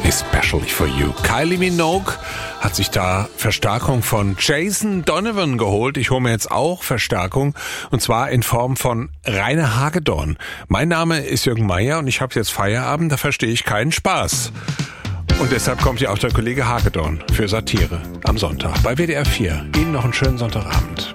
Especially for you. Kylie Minogue hat sich da Verstärkung von Jason Donovan geholt. Ich hole mir jetzt auch Verstärkung, und zwar in Form von Rainer Hagedorn. Mein Name ist Jürgen Meier und ich habe jetzt Feierabend, da verstehe ich keinen Spaß. Und deshalb kommt ja auch der Kollege Hagedorn für Satire am Sonntag bei WDR 4. Ihnen noch einen schönen Sonntagabend.